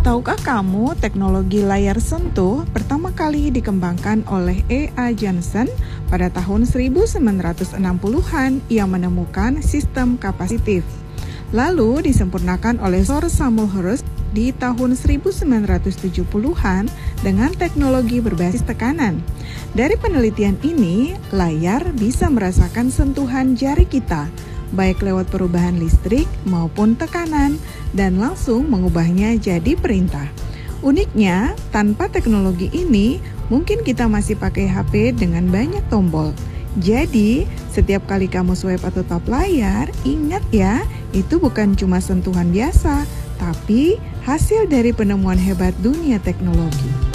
Tahukah kamu teknologi layar sentuh pertama kali dikembangkan oleh E.A. Johnson pada tahun 1960-an yang menemukan sistem kapasitif. Lalu disempurnakan oleh Sir Samuel Hirsch di tahun 1970-an dengan teknologi berbasis tekanan. Dari penelitian ini, layar bisa merasakan sentuhan jari kita, baik lewat perubahan listrik maupun tekanan, dan langsung mengubahnya jadi perintah. Uniknya, tanpa teknologi ini, mungkin kita masih pakai HP dengan banyak tombol. Jadi, setiap kali kamu swipe atau tap layar, ingat ya, itu bukan cuma sentuhan biasa, tapi hasil dari penemuan hebat dunia teknologi.